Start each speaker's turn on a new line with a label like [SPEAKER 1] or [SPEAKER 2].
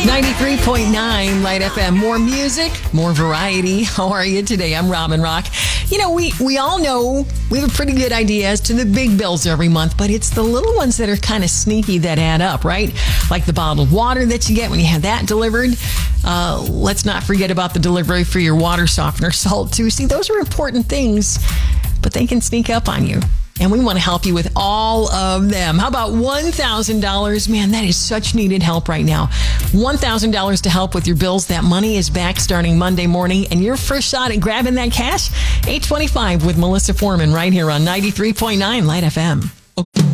[SPEAKER 1] 93.9 Light FM. More music, more variety. How are you today? I'm Robin Rock. You know, we all know we have a pretty good idea as to the big bills every month, but it's the little ones that are kind of sneaky that add up, right? Like the bottled water that you get when you have that delivered. Let's not forget about the delivery for your water softener salt, too. See, those are important things, but they can sneak up on you. And we want to help you with all of them. How about $1,000? Man, that is such needed help right now. $1,000 to help with your bills. That money is back starting Monday morning. And your first shot at grabbing that cash, 8:25 with Melissa Foreman right here on 93.9 Light FM.